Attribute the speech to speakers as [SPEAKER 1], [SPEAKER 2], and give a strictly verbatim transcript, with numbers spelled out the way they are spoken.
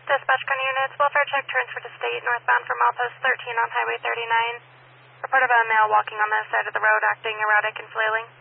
[SPEAKER 1] Dispatch gun units, welfare check transfer to state, northbound from Outpost thirteen on Highway thirty-nine. Report of a male walking on the side of the road acting erratic and flailing.